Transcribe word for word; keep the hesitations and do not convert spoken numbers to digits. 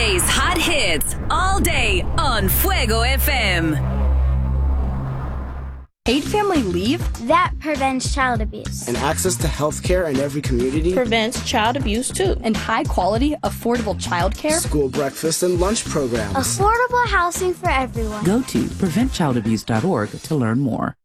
Today's hot hits all day on Fuego F M. Paid family leave? That prevents child abuse. And access to health care in every community? Prevents child abuse, too. And high-quality, affordable child care? School breakfast and lunch programs. Affordable housing for everyone. Go to prevent child abuse dot org to learn more.